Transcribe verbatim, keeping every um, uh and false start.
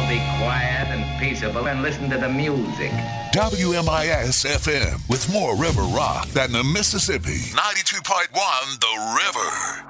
all be quiet and peaceable and listen to the music. W M I S F M with more river rock than the Mississippi. ninety-two point one The River.